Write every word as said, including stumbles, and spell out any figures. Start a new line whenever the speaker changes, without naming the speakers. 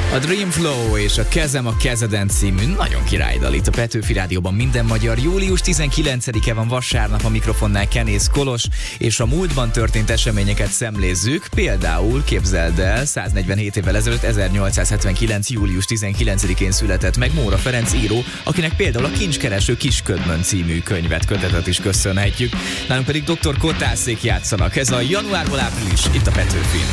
A Dream Flow és a Kezem a kezeden című nagyon királydal itt a Petőfi Rádióban minden magyar. július tizenkilencedike van, vasárnap, a mikrofonnál Kenész Kolos, és a múltban történt eseményeket szemlézzük. Például képzeld el, száznegyvenhét évvel ezelőtt, ezernyolcszázhetvenkilenc. július tizenkilencedikén született meg Móra Ferenc író, akinek például a Kincskereső Kisködmön című könyvet, kötetet is köszönhetjük. Nálunk pedig doktor Kotászék játszanak. Ez a januárból április itt a Petőfin.